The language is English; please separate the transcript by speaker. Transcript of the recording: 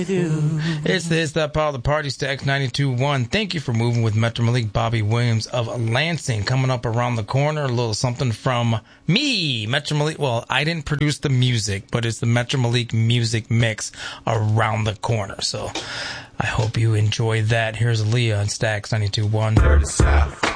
Speaker 1: It's that part of the party, Stax 92.1. Thank you for moving with Metro Malik, Bobby Williams of Lansing. Coming up around the corner, a little something from me, Metro Malik. Well, I didn't produce the music, but it's the Metro Malik music mix around the corner. So I hope you enjoy that. Here's Leah on Stax 92.1.